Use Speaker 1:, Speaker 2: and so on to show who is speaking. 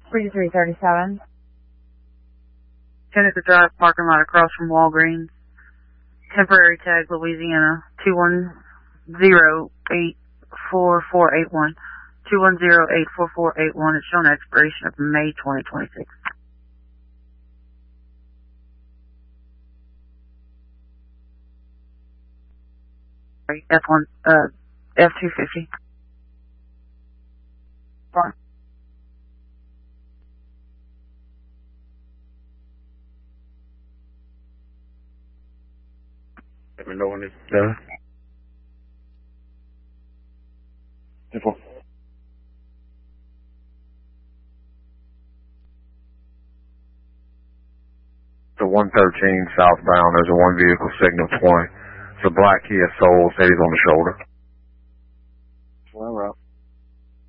Speaker 1: 3337.
Speaker 2: Seneca Drive parking lot across from Walgreens. Temporary tag, Louisiana, 210-84481. 210-84481. It's showing expiration of May 2026. F250.
Speaker 3: Let me know when it's done. Simple. The 113 southbound, there's a one vehicle signal point. It's a black Kia Soul, says he's on the shoulder.